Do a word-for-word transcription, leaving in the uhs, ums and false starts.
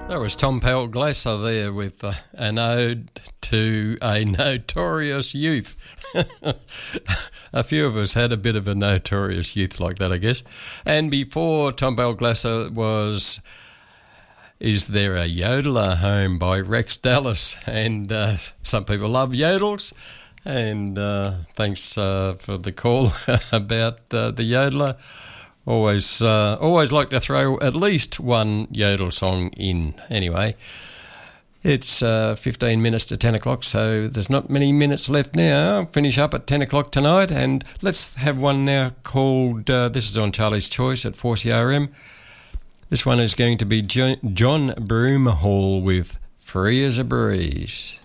That was Tom Powell Glasser there with uh, an ode to a notorious youth. A few of us had a bit of a notorious youth like that, I guess. And before Tom Powell Glasser was Is There a Yodeler Home by Rex Dallas. And uh, some people love yodels. And uh, thanks uh, for the call about uh, the yodeler. Always uh, always like to throw at least one yodel song in. Anyway, it's uh, fifteen minutes to ten o'clock, so there's not many minutes left now. I'll finish up at ten o'clock tonight, and let's have one now called, uh, this is on Charlie's Choice at four C R M. This one is going to be Jo- John Broomhall with Free as a Breeze.